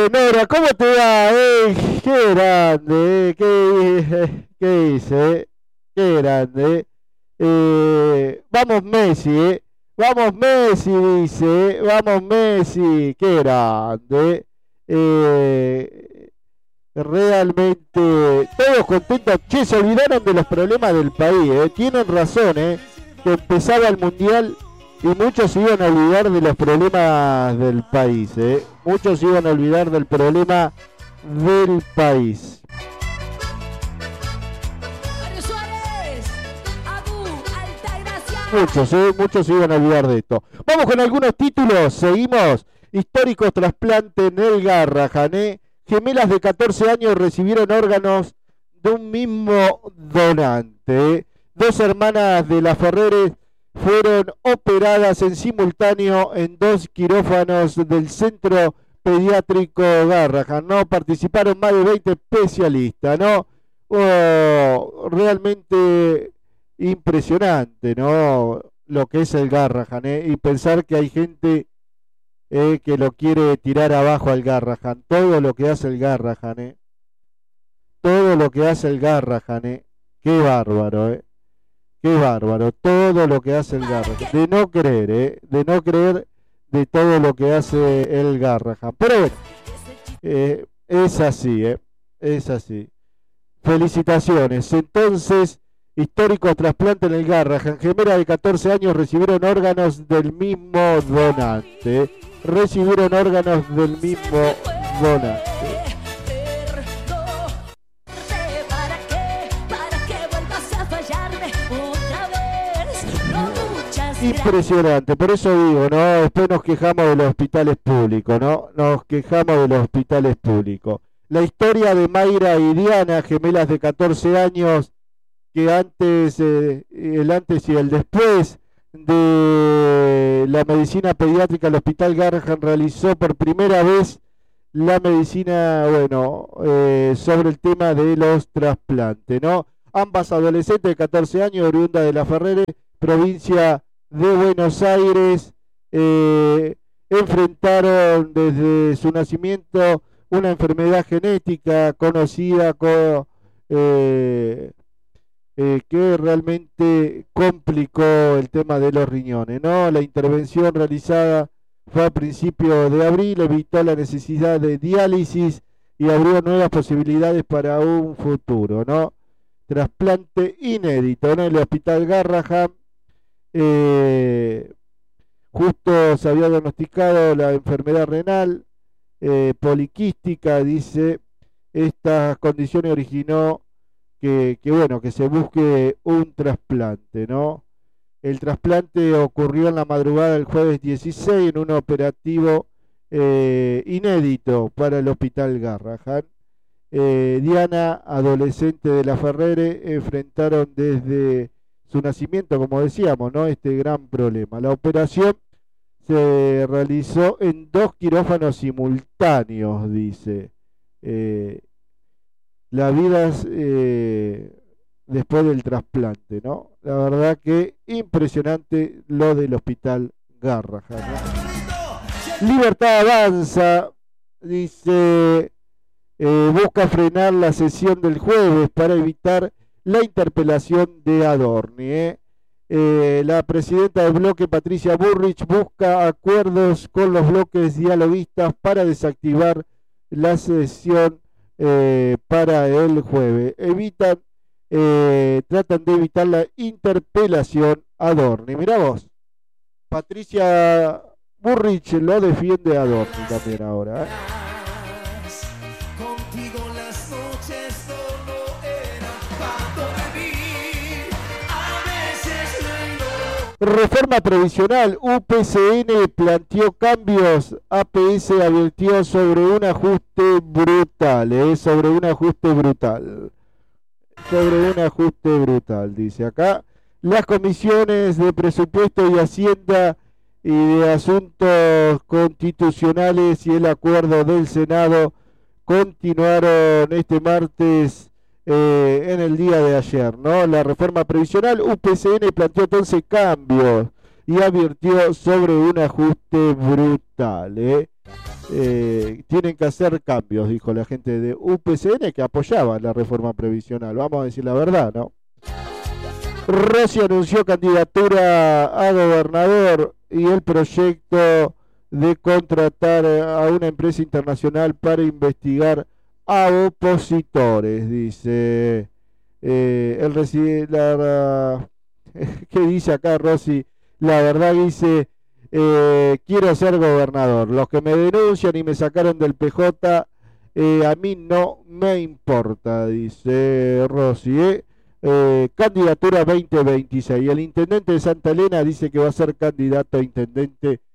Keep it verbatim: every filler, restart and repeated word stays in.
Eh, Nora, ¿cómo te va? Eh, qué grande, eh, qué, qué dice, qué grande. Eh, vamos Messi, eh. Vamos Messi, dice, eh. Vamos Messi, qué grande. Eh, realmente, todos contentos. Che, se olvidaron de los problemas del país, eh. Tienen razón, eh. Que empezaba el Mundial y muchos se iban a olvidar de los problemas del país, ¿eh? Muchos se iban a olvidar del problema del país. Muchos, ¿eh? Muchos se iban a olvidar de esto. Vamos con algunos títulos, seguimos. Históricos trasplante en el Garrahan, ¿eh? Gemelas de catorce años recibieron órganos de un mismo donante, ¿eh? Dos hermanas de la Ferreres fueron operadas en simultáneo en dos quirófanos del Centro Pediátrico Garrahan, ¿no? Participaron más de veinte especialistas, ¿no? Oh, realmente impresionante, ¿no? Lo que es el Garrahan, ¿eh? Y pensar que hay gente eh, que lo quiere tirar abajo al Garrahan. Todo lo que hace el Garrahan, ¿eh? Todo lo que hace el Garrahan, ¿eh? Qué bárbaro, ¿eh? Qué bárbaro, todo lo que hace el Garrahan. De no creer, ¿eh? De no creer de todo lo que hace el Garrahan. Pero bueno, eh, es así, ¿eh? Es así. Felicitaciones. Entonces, histórico trasplante en el Garrahan. Gemela de catorce años recibieron órganos del mismo donante. Recibieron órganos del mismo donante. Impresionante, por eso digo, ¿no? Después nos quejamos de los hospitales públicos, ¿no? Nos quejamos de los hospitales públicos. La historia de Mayra y Diana, gemelas de catorce años, que antes, eh, el antes y el después de la medicina pediátrica, el Hospital Garrahan realizó por primera vez la medicina, bueno, eh, sobre el tema de los trasplantes, ¿no? Ambas adolescentes de catorce años, oriundas de La Ferrere, provincia de Buenos Aires, eh, enfrentaron desde su nacimiento una enfermedad genética conocida como, eh, eh, que realmente complicó el tema de los riñones, ¿no? La intervención realizada fue a principios de abril, evitó la necesidad de diálisis y abrió nuevas posibilidades para un futuro, ¿no? Trasplante inédito, ¿no? En el Hospital Garrahan. Eh, justo se había diagnosticado la enfermedad renal eh, poliquística, dice. Esta condición originó que, que bueno, que se busque un trasplante, ¿no? El trasplante ocurrió en la madrugada del jueves dieciséis en un operativo eh, inédito para el Hospital Garrahan. Eh, Diana, adolescente de La Ferrere, enfrentaron desde su nacimiento, como decíamos, ¿no? Este gran problema. La operación se realizó en dos quirófanos simultáneos, dice. Eh, la vida es, eh, después del trasplante, ¿no? La verdad que impresionante lo del Hospital Garrahan, ¿no? Libertad Avanza, dice, eh, busca frenar la sesión del jueves para evitar la interpelación de Adorni. ¿eh? Eh, la presidenta del bloque, Patricia Bullrich, busca acuerdos con los bloques dialoguistas para desactivar la sesión eh, para el jueves. Evitan, eh, tratan de evitar la interpelación a Adorni. Mirá vos, Patricia Bullrich lo defiende a Adorni también ahora. ¿eh? Reforma previsional, U P C N planteó cambios, A P S advirtió sobre un ajuste brutal, ¿eh? sobre un ajuste brutal, sobre un ajuste brutal, dice acá. Las comisiones de presupuesto y Hacienda y de Asuntos Constitucionales y el acuerdo del Senado continuaron este martes Eh, en el día de ayer, ¿no? La reforma previsional, U P C N planteó entonces cambios y advirtió sobre un ajuste brutal, ¿eh? Eh, tienen que hacer cambios, dijo la gente de U P C N que apoyaba la reforma previsional. Vamos a decir la verdad, ¿no? Rossi anunció candidatura a gobernador y el proyecto de contratar a una empresa internacional para investigar a opositores, dice. Eh, el resi- la, la- ¿Qué dice acá Rossi? La verdad dice, eh, quiero ser gobernador. Los que me denuncian y me sacaron del P J, eh, a mí no me importa, dice Rossi. ¿eh? Eh, candidatura veinte veintiséis. El intendente de Santa Elena dice que va a ser candidato a intendente